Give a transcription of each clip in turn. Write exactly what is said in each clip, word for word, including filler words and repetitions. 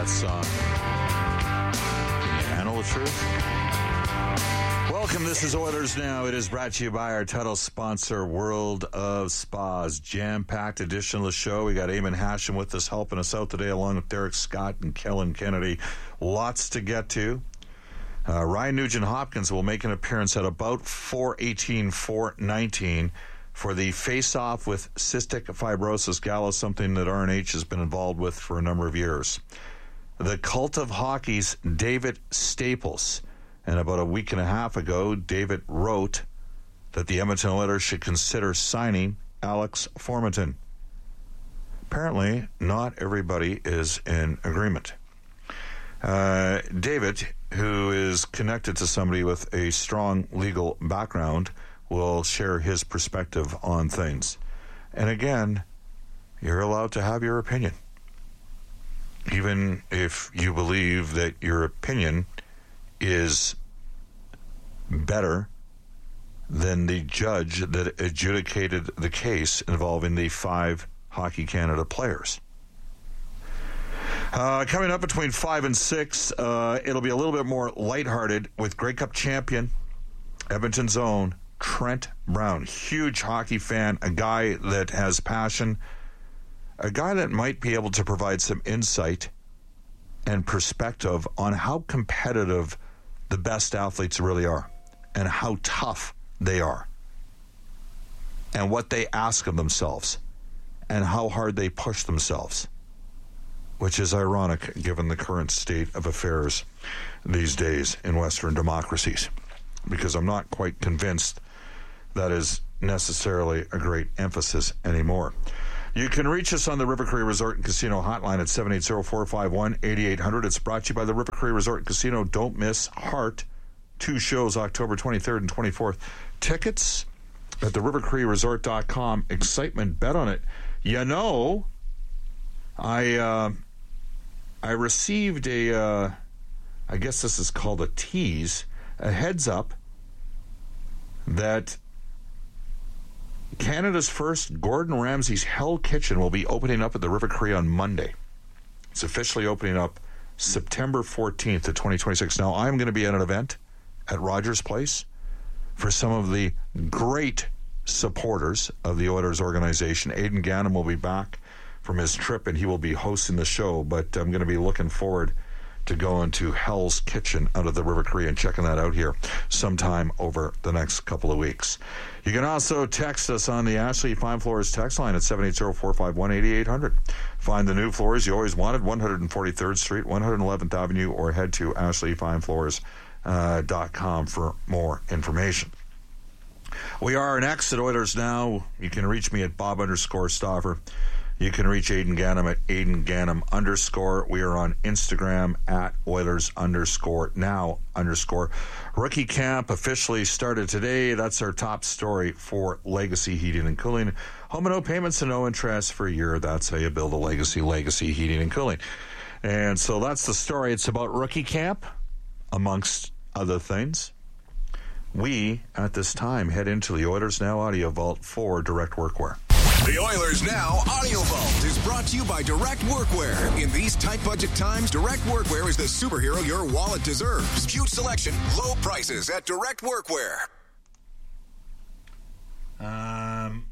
that song. Can you handle the truth? Welcome, this is Oilers Now. It is brought to you by our title sponsor, World of Spas. Jam-packed edition of the show. We got Eamon Hashem with us, helping us out today, along with Derek Scott and Kellen Kennedy. Lots to get to. Uh, Ryan Nugent-Hopkins will make an appearance at about four eighteen, four nineteen for the face-off with cystic fibrosis gala, something that R N H has been involved with for a number of years. The Cult of Hockey's David Staples. And about a week and a half ago, David wrote that the Edmonton Oilers should consider signing Alex Formenton. Apparently, not everybody is in agreement. Uh, David, who is connected to somebody with a strong legal background, will share his perspective on things. And again, you're allowed to have your opinion. Even if you believe that your opinion is better than the judge that adjudicated the case involving the five Hockey Canada players. Uh, coming up between five and six, uh, it'll be a little bit more lighthearted with Grey Cup champion, Edmonton's own Trent Brown. Huge hockey fan, a guy that has passion, a guy that might be able to provide some insight and perspective on how competitive the best athletes really are and how tough they are and what they ask of themselves and how hard they push themselves, which is ironic given the current state of affairs these days in Western democracies, because I'm not quite convinced that is necessarily a great emphasis anymore. You can reach us on the River Cree Resort and Casino hotline at seven eight zero, four five one, eight eight zero zero. It's brought to you by the River Cree Resort and Casino. Don't miss Heart. Two shows, October twenty-third and twenty-fourth. Tickets at the river cree resort dot com. Excitement, bet on it. You know, I uh, I received a, uh, I guess this is called a tease, a heads up that Canada's first Gordon Ramsay's Hell Kitchen will be opening up at the River Cree on Monday. It's officially opening up September fourteenth of twenty twenty-six. Now, I'm going to be at an event at Rogers Place for some of the great supporters of the Oilers organization. Aidan Gannon will be back from his trip, and he will be hosting the show, but I'm going to be looking forward to going to Hell's Kitchen out of the River Cree and checking that out here sometime over the next couple of weeks. You can also text us on the Ashley Fine Floors text line at seven eight zero, four five one, eight eight zero zero. Find the new floors you always wanted, one forty-third Street, one eleventh Avenue, or head to ashley fine floors dot com for more information. We are next at Oilers Now. You can reach me at Bob underscore Stauffer. You can reach Aidan Gannam at Aidan Gannam underscore. We are on Instagram at Oilers underscore now underscore. Rookie camp officially started today. That's our top story for Legacy Heating and Cooling. Home and no payments and no interest for a year. That's how you build a legacy, Legacy Heating and Cooling. And so that's the story. It's about rookie camp, amongst other things. We, at this time, head into the Oilers Now Audio Vault for Direct Workwear. The Oilers Now Audio Vault is brought to you by Direct Workwear. In these tight budget times, Direct Workwear is the superhero your wallet deserves. Huge selection, low prices at Direct Workwear. Um,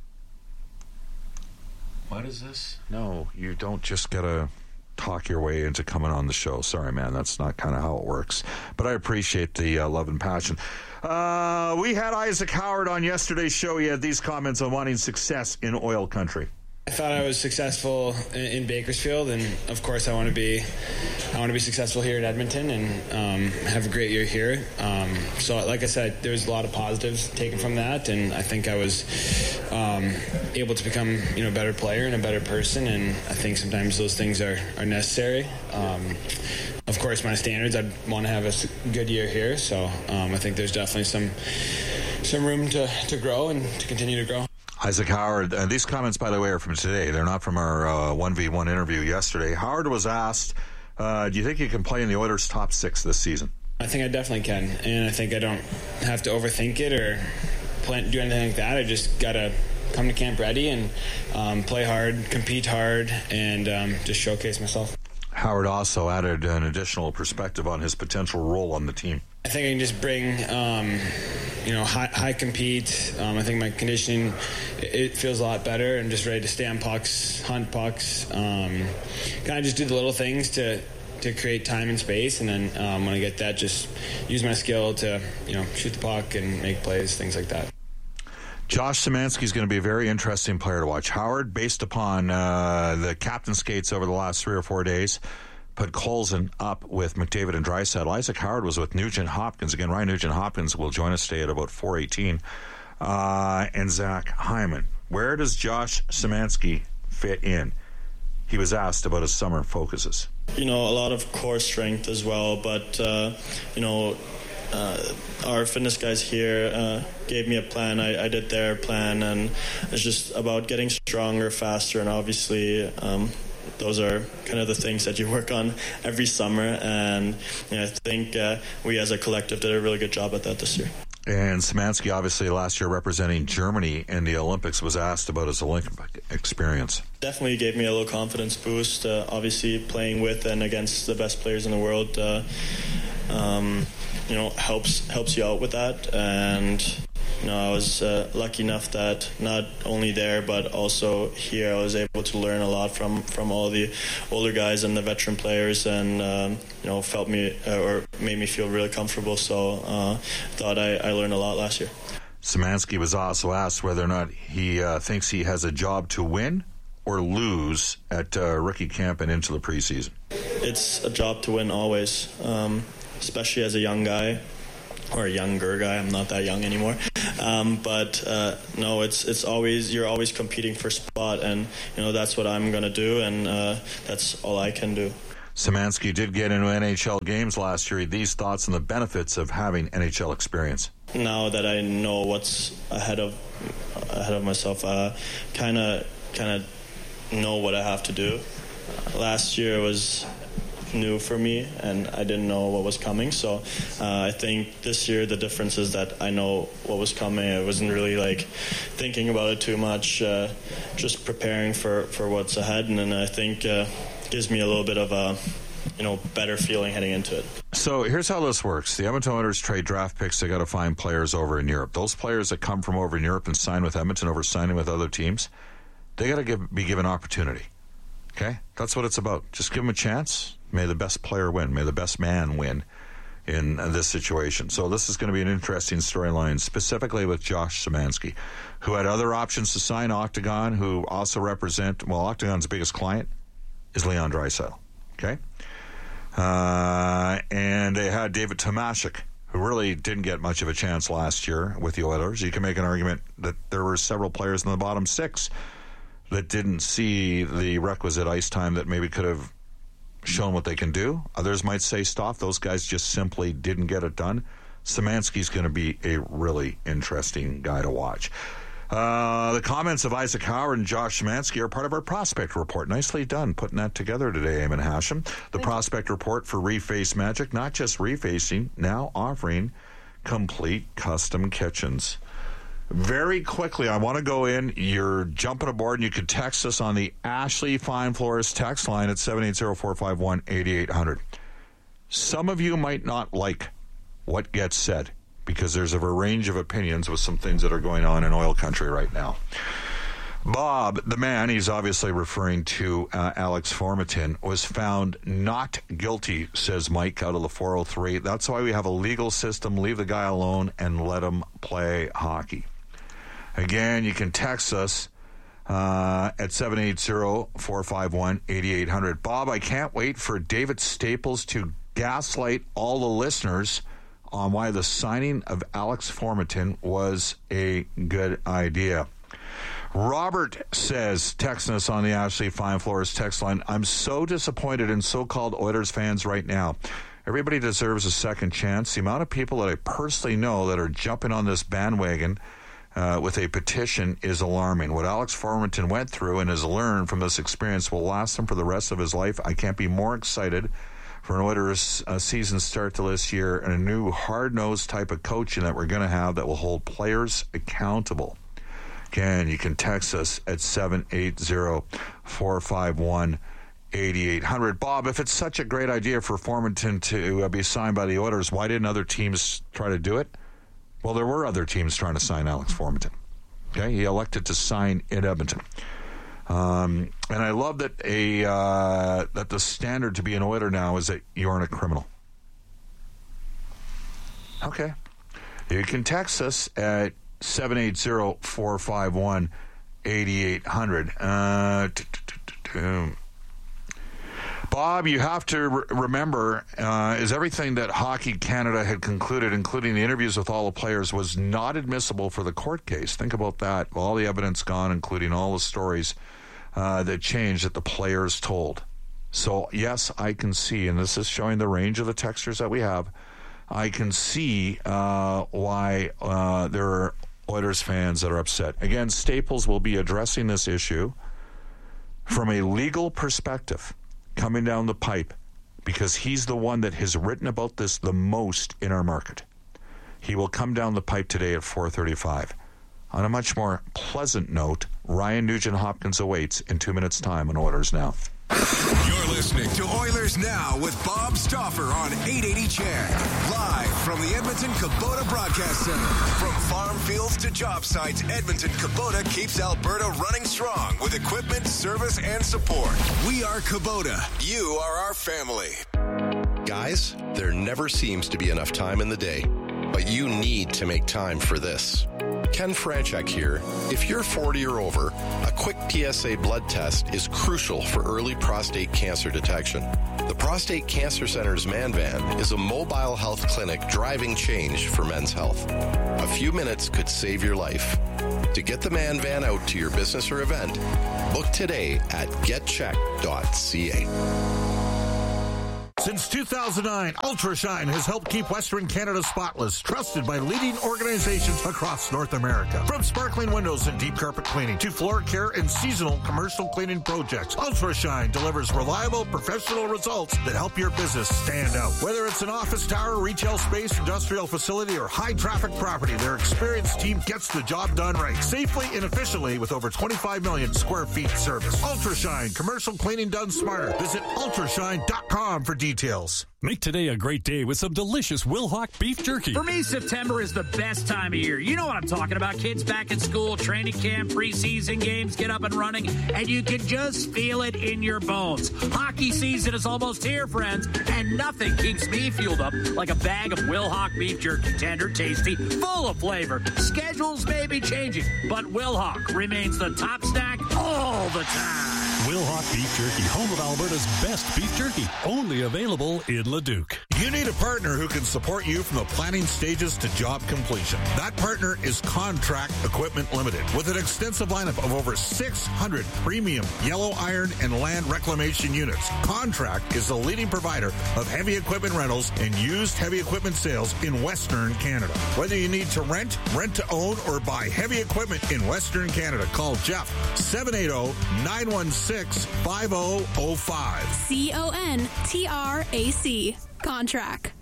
what is this? No, you don't just get a talk your way into coming on the show. Sorry, man, that's not kind of how it works. But I appreciate the uh, love and passion. Uh, we had Isaac Howard on yesterday's show. He had these comments on wanting success in oil country. I thought I was successful in, in Bakersfield, and of course, I want to be, I want to be successful here at Edmonton and um, have a great year here. Um, so, like I said, there's a lot of positives taken from that, and I think I was um, able to become, you know, a better player and a better person. And I think sometimes those things are are necessary. Um, of course, my standards, I'd want to have a good year here. So, um, I think there's definitely some some room to to grow and to continue to grow. Isaac Howard, and these comments, by the way, are from today. They're not from our uh, one v one interview yesterday. Howard was asked, uh, do you think you can play in the Oilers' top six this season? I think I definitely can, and I think I don't have to overthink it or plan, do anything like that. I just got to come to camp ready and um, play hard, compete hard, and um, just showcase myself. Howard also added an additional perspective on his potential role on the team. I think I can just bring, um, you know, high, high compete. Um, I think my conditioning, it, it feels a lot better. I'm just ready to stay on pucks, hunt pucks, um, kind of just do the little things to to create time and space, and then um, when I get that, just use my skill to, you know, shoot the puck and make plays, things like that. Josh Szymanski is going to be a very interesting player to watch. Howard, based upon uh, the captain skates over the last three or four days, put Colson up with McDavid and Draisaitl. Isaac Howard was with Nugent Hopkins. Again, Ryan Nugent Hopkins will join us today at about four eighteen. Uh, and Zach Hyman. Where does Josh Szymanski fit in? He was asked about his summer focuses. You know, a lot of core strength as well, but, uh, you know, uh, our fitness guys here uh, gave me a plan. I, I did their plan, and it's just about getting stronger, faster, and obviously um, those are kind of the things that you work on every summer, and you know, I think uh, we as a collective did a really good job at that this year. And Szymanski, obviously last year representing Germany in the Olympics, was asked about his Olympic experience. Definitely gave me a little confidence boost. Uh, obviously, playing with and against the best players in the world, uh, um, you know, helps helps you out with that. And you know, I was uh, lucky enough that not only there but also here, I was able to learn a lot from, from all the older guys and the veteran players, and um, you know, felt me uh, or made me feel really comfortable. So uh, thought I, I learned a lot last year. Szymanski was also asked whether or not he uh, thinks he has a job to win or lose at uh, rookie camp and into the preseason. It's a job to win always, um, especially as a young guy. Or a younger guy. I'm not that young anymore. Um, but uh, no, it's it's always you're always competing for spot, and you know that's what I'm going to do, and uh, that's all I can do. Szymanski did get into N H L games last year. These thoughts on the benefits of having N H L experience. Now that I know what's ahead of ahead of myself, uh, kind of kind of know what I have to do. Last year was new for me, and I didn't know what was coming. So uh, I think this year the difference is that I know what was coming. I wasn't really like thinking about it too much, uh, just preparing for, for what's ahead, and then I think uh, gives me a little bit of a you know better feeling heading into it. So here's how this works. The Edmonton Oilers trade draft picks. They got to find players over in Europe. Those players that come from over in Europe and sign with Edmonton over signing with other teams, they got to give, be given opportunity. Okay? That's what it's about. Just give them a chance. May the best player win. May the best man win in this situation. So this is going to be an interesting storyline, specifically with Josh Szymanski, who had other options to sign. Octagon, who also represent, well, Octagon's biggest client is Leon Draisaitl. Okay? Uh, and they had David Tomashik, who really didn't get much of a chance last year with the Oilers. You can make an argument that there were several players in the bottom six that didn't see the requisite ice time that maybe could have shown what they can do. Others might say, stop, those guys just simply didn't get it done. Szymanski's going to be a really interesting guy to watch. Uh, the comments of Isaac Howard and Josh Szymanski are part of our prospect report. Nicely done putting that together today, Eamon Hashem. The Thank prospect you. report for Reface Magic, not just refacing, now offering complete custom kitchens. Very quickly, I want to go in. You're jumping aboard, and you can text us on the Ashley Fine Floors text line at seven eight zero, four five one, eight eight zero zero. Some of you might not like what gets said because there's a range of opinions with some things that are going on in oil country right now. Bob, the man, he's obviously referring to uh, Alex Formenton, was found not guilty, says Mike out of the four oh three. That's why we have a legal system. Leave the guy alone and let him play hockey. Again, you can text us uh, at seven eight zero, four five one, eight eight zero zero. Bob, I can't wait for David Staples to gaslight all the listeners on why the signing of Alex Formenton was a good idea. Robert says, texting us on the Ashley Fine Floors text line, I'm so disappointed in so-called Oilers fans right now. Everybody deserves a second chance. The amount of people that I personally know that are jumping on this bandwagon uh, with a petition is alarming. What Alex Formenton went through and has learned from this experience will last him for the rest of his life. I can't be more excited for an Oilers uh, season start to this year and a new hard-nosed type of coaching that we're going to have that will hold players accountable. Again, you can text us at seven eight zero, four five one, eighty-eight hundred. Bob, if it's such a great idea for Formenton to uh, be signed by the Oilers, why didn't other teams try to do it? Well, there were other teams trying to sign Alex Formenton. Okay, he elected to sign in Edmonton. Um, and I love that a uh, that the standard to be an Oiler now is that you aren't a criminal. Okay. You can text us at seven eight zero, four five one, eight eight hundred. Uh, Bob, you have to re- remember, uh, is everything that Hockey Canada had concluded, including the interviews with all the players, was not admissible for the court case. Think about that. All the evidence gone, including all the stories uh, that changed that the players told. So, yes, I can see, and this is showing the range of the texters that we have, I can see uh, why uh, there are Oilers fans that are upset. Again, Staples will be addressing this issue from a legal perspective coming down the pipe because he's the one that has written about this the most in our market. He will come down the pipe today at four thirty-five. On a much more pleasant note, Ryan Nugent-Hopkins awaits in two minutes' time on Oilers Now. You're listening to Oilers Now with Bob Stauffer on eight eighty C H E D. Live from the Edmonton Kubota Broadcast Center. From farm fields to job sites, Edmonton Kubota keeps Alberta running strong with equipment, service, and support. We are Kubota. You are our family. Guys, there never seems to be enough time in the day, but you need to make time for this. Ken Franchek here. If you're forty or over, a quick P S A blood test is crucial for early prostate cancer detection. The Prostate Cancer Center's Man Van is a mobile health clinic driving change for men's health. A few minutes could save your life. To get the Man Van out to your business or event, book today at get check dot c a. Since two thousand nine, UltraShine has helped keep Western Canada spotless, trusted by leading organizations across North America. From sparkling windows and deep carpet cleaning to floor care and seasonal commercial cleaning projects, UltraShine delivers reliable, professional results that help your business stand out. Whether it's an office tower, retail space, industrial facility, or high-traffic property, their experienced team gets the job done right, safely and efficiently with over twenty-five million square feet service. UltraShine, commercial cleaning done smarter. Visit ultrashine dot com for details. Details. Make today a great day with some delicious Wilhauk beef jerky. For me, September is the best time of year. You know what I'm talking about. Kids back in school, training camp, preseason games get up and running, and you can just feel it in your bones. Hockey season is almost here, friends, and nothing keeps me fueled up like a bag of Wilhauk beef jerky. Tender, tasty, full of flavor. Schedules may be changing, but Wilhauk remains the top snack all the time. Wilhauk beef jerky, home of Alberta's best beef jerky. Only available in Leduc. You need a partner who can support you from the planning stages to job completion. That partner is Contract Equipment Limited. With an extensive lineup of over six hundred premium yellow iron and land reclamation units, Contract is the leading provider of heavy equipment rentals and used heavy equipment sales in Western Canada. Whether you need to rent, rent to own, or buy heavy equipment in Western Canada, call Jeff, seven eight zero, nine one six, five zero zero five. C O N T R A C. Contract.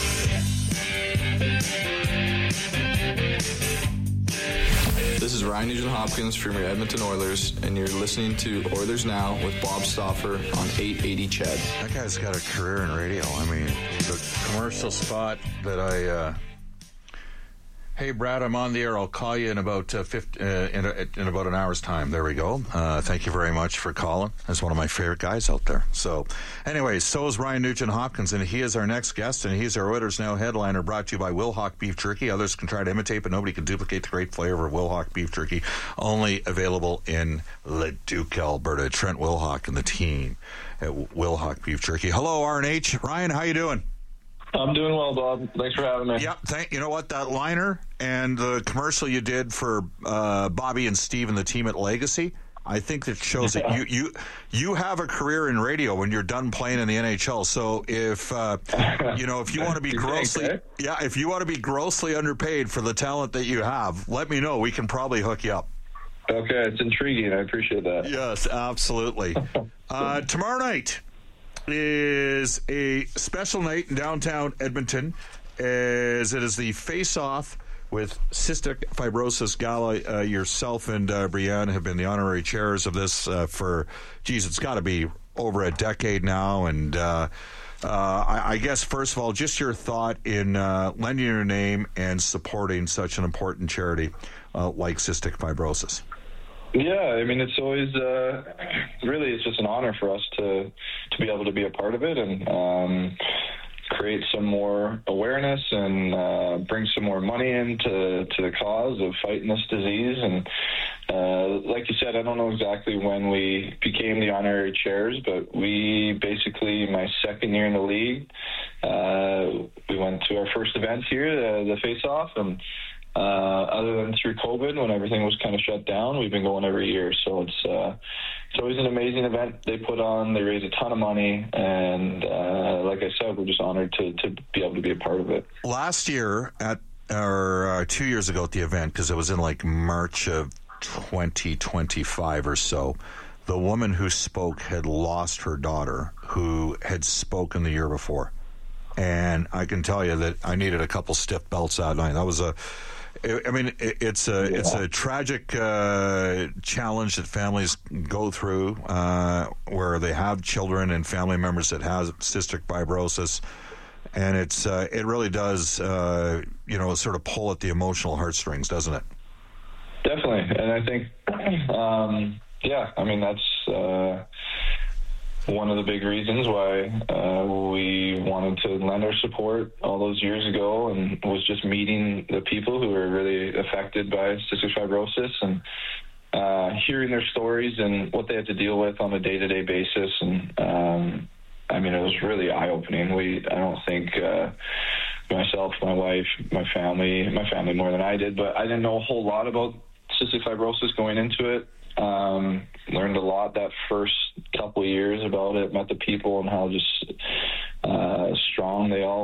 This is Ryan Nugent-Hopkins from your Edmonton Oilers, and you're listening to Oilers Now with Bob Stauffer on eight eighty C H E D. That guy's got a career in radio. I mean, the commercial spot that I... Uh, Hey, Brad, I'm on the air. I'll call you in about uh, fifty, uh, in, a, in about an hour's time. There we go. Uh, thank you very much for calling. That's one of my favorite guys out there. So, anyways, so is Ryan Nugent-Hopkins, and he is our next guest, and he's our Oilers Now headliner, brought to you by Wilhauk Beef Jerky. Others can try to imitate, but nobody can duplicate the great flavor of Wilhauk Beef Jerky. Only available in Leduc, Alberta. Trent Wilhauk and the team at Wilhauk Beef Jerky. Hello, R and H. Ryan, how you doing? I'm doing well, Bob. Thanks for having me. Yeah, thank, you know what? That liner and the commercial you did for uh, Bobby and Steve and the team at Legacy, I think that shows that you, you you have a career in radio when you're done playing in the N H L. So if uh, you know if you want to be grossly think, eh? yeah if you want to be grossly underpaid for the talent that you have, let me know. We can probably hook you up. Okay, it's intriguing. I appreciate that. Yes, absolutely. uh, tomorrow night is a special night in downtown Edmonton, as it is the face-off with Cystic Fibrosis Gala. Uh, yourself and uh, Brianne have been the honorary chairs of this uh, for, geez, it's got to be over a decade now, and uh, uh, I, I guess first of all, just your thought in uh, lending your name and supporting such an important charity uh, like cystic fibrosis. Yeah, I mean, it's always uh, really it's just an honor for us to to be able to be a part of it and um, create some more awareness and uh, bring some more money into to the cause of fighting this disease. And uh, like you said, I don't know exactly when we became the honorary chairs, but we basically, my second year in the league, uh, we went to our first event here, the, the face-off, and Uh, other than through COVID, when everything was kind of shut down, we've been going every year. So it's uh, it's always an amazing event they put on. They raise a ton of money, and uh, like I said, we're just honored to, to be able to be a part of it. Last year, at or uh, two years ago at the event, because it was in like March of twenty twenty-five or so, the woman who spoke had lost her daughter, who had spoken the year before. And I can tell you that I needed a couple stiff belts that night. That was a I mean, it's a yeah. it's a tragic uh, challenge that families go through, uh, where they have children and family members that have cystic fibrosis, and it's uh, it really does uh, you know sort of pull at the emotional heartstrings, doesn't it? Definitely, and I think um, yeah, I mean that's. Uh, One of the big reasons why uh, we wanted to lend our support all those years ago, and was just meeting the people who were really affected by cystic fibrosis and uh, hearing their stories and what they had to deal with on a day-to-day basis. And um, I mean, it was really eye-opening. We, I don't think uh, myself, my wife, my family, my family more than I did, but I didn't know a whole lot about cystic fibrosis going into it. Um, learned a lot that first couple of years about it, met the people and how just uh, strong they all